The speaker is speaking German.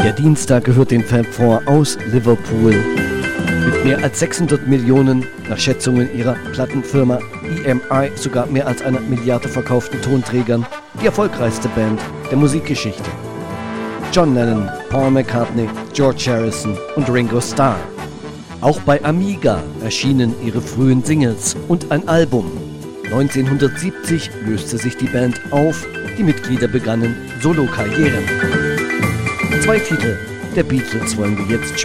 Der Dienstag gehört dem Fab Four aus Liverpool. Mit mehr als 600 Millionen, nach Schätzungen ihrer Plattenfirma EMI sogar mehr als 1 Milliarde verkauften Tonträgern, die erfolgreichste Band der Musikgeschichte. John Lennon, Paul McCartney, George Harrison und Ringo Starr. Auch bei Amiga erschienen ihre frühen Singles und ein Album. 1970 löste sich die Band auf, die Mitglieder begannen Solokarrieren. 2 Titel der Beatles wollen wir jetzt